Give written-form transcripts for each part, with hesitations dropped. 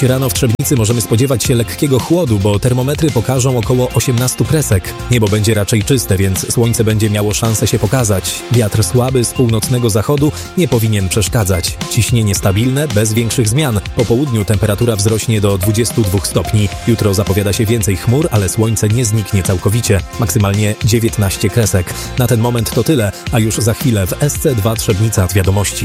Dziś rano w Trzebnicy możemy spodziewać się lekkiego chłodu, bo termometry pokażą około 18 kresek. Niebo będzie raczej czyste, więc słońce będzie miało szansę się pokazać. Wiatr słaby z północnego zachodu nie powinien przeszkadzać. Ciśnienie stabilne, bez większych zmian. Po południu temperatura wzrośnie do 22 stopni. Jutro zapowiada się więcej chmur, ale słońce nie zniknie całkowicie. Maksymalnie 19 kresek. Na ten moment to tyle, a już za chwilę w SC2 Trzebnica wiadomości.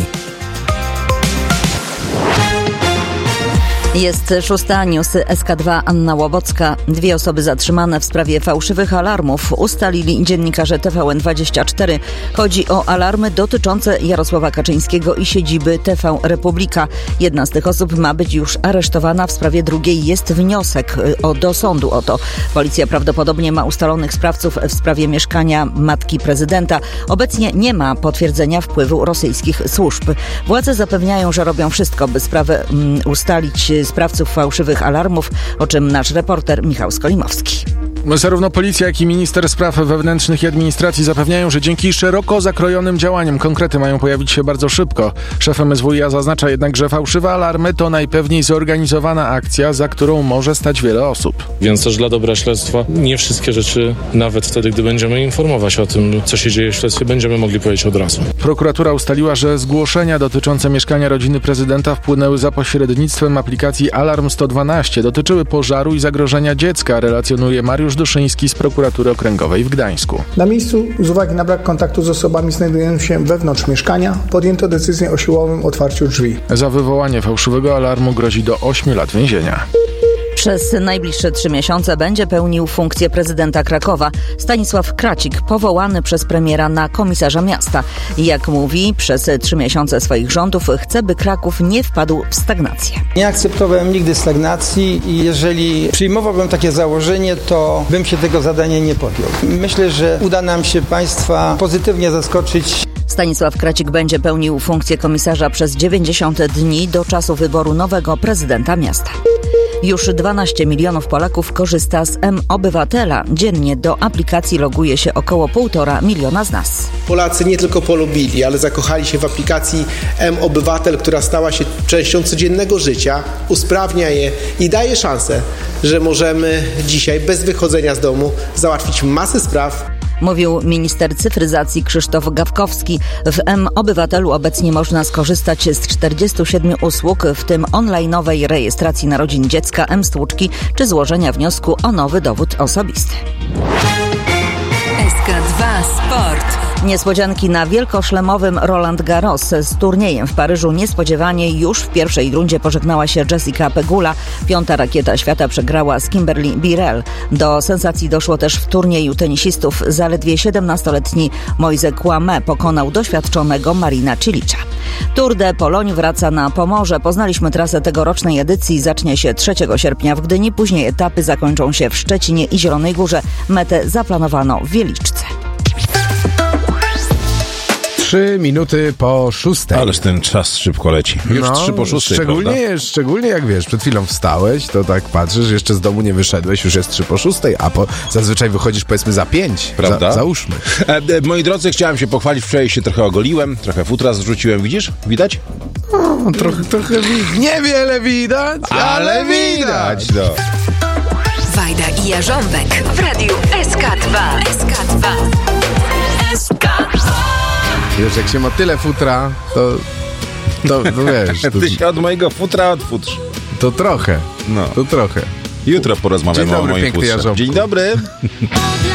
Jest 6. News SK2 Anna Łowocka. 2 osoby zatrzymane w sprawie fałszywych alarmów ustalili dziennikarze TVN24. Chodzi o alarmy dotyczące Jarosława Kaczyńskiego i siedziby TV Republika. Jedna z tych osób ma być już aresztowana. W sprawie drugiej jest wniosek do sądu o to. Policja prawdopodobnie ma ustalonych sprawców w sprawie mieszkania matki prezydenta. Obecnie nie ma potwierdzenia wpływu rosyjskich służb. Władze zapewniają, że robią wszystko, by sprawę ustalić sprawców fałszywych alarmów, o czym nasz reporter Michał Skolimowski. Zarówno policja, jak i minister spraw wewnętrznych i administracji zapewniają, że dzięki szeroko zakrojonym działaniom konkrety mają pojawić się bardzo szybko. Szef MSWiA zaznacza jednak, że fałszywe alarmy to najpewniej zorganizowana akcja, za którą może stać wiele osób. Więc też dla dobra śledztwa nie wszystkie rzeczy, nawet wtedy, gdy będziemy informować o tym, co się dzieje w śledztwie, będziemy mogli powiedzieć od razu. Prokuratura ustaliła, że zgłoszenia dotyczące mieszkania rodziny prezydenta wpłynęły za pośrednictwem aplikacji Alarm 112. Dotyczyły pożaru i zagrożenia dziecka, relacjonuje Mariusz Duszyński z Prokuratury Okręgowej w Gdańsku. Na miejscu, z uwagi na brak kontaktu z osobami znajdującymi się wewnątrz mieszkania, podjęto decyzję o siłowym otwarciu drzwi. Za wywołanie fałszywego alarmu grozi do 8 lat więzienia. Przez najbliższe 3 miesiące będzie pełnił funkcję prezydenta Krakowa Stanisław Kracik, powołany przez premiera na komisarza miasta. Jak mówi, przez 3 miesiące swoich rządów chce, by Kraków nie wpadł w stagnację. Nie akceptowałem nigdy stagnacji i jeżeli przyjmowałbym takie założenie, to bym się tego zadania nie podjął. Myślę, że uda nam się państwa pozytywnie zaskoczyć. Stanisław Kracik będzie pełnił funkcję komisarza przez 90 dni do czasu wyboru nowego prezydenta miasta. Już 12 milionów Polaków korzysta z mObywatela. Dziennie do aplikacji loguje się około 1,5 miliona z nas. Polacy nie tylko polubili, ale zakochali się w aplikacji mObywatel, która stała się częścią codziennego życia, usprawnia je i daje szansę, że możemy dzisiaj bez wychodzenia z domu załatwić masę spraw. Mówił minister cyfryzacji Krzysztof Gawkowski. W mObywatelu obecnie można skorzystać z 47 usług, w tym online'owej rejestracji narodzin dziecka, mStłuczki czy złożenia wniosku o nowy dowód osobisty. SK2 Sport. Niespodzianki na wielkoszlemowym Roland Garros. Z turniejem w Paryżu niespodziewanie już w pierwszej rundzie pożegnała się Jessica Pegula. 5. rakieta świata przegrała z Kimberly Birrell. Do sensacji doszło też w turnieju tenisistów. Zaledwie 17-letni Moise Kouame pokonał doświadczonego Marina Cilicza. Tour de Pologne wraca na Pomorze. Poznaliśmy trasę tegorocznej edycji. Zacznie się 3 sierpnia w Gdyni. Później etapy zakończą się w Szczecinie i Zielonej Górze. Metę zaplanowano w Wieliczce. 3 minuty po 6. Ależ ten czas szybko leci. Już 3 po 6, szczególnie jak wiesz, przed chwilą wstałeś, to tak patrzysz, jeszcze z domu nie wyszedłeś, już jest 3 po 6, a zazwyczaj wychodzisz powiedzmy za 5. Prawda? Załóżmy. Moi drodzy, chciałem się pochwalić, wczoraj się trochę ogoliłem, trochę futra zrzuciłem, widzisz? Widać? Trochę niewiele widać, ale widać. No. Wajda i Jarząbek w radiu SK2. SK2. SK2. Wiesz, jak się ma tyle futra, to wiesz... Ty się od mojego futra odfutrz. To trochę. No. To trochę. Jutro porozmawiamy o moim futrze. Dzień dobry, piękny Jarząbku. Dzień dobry.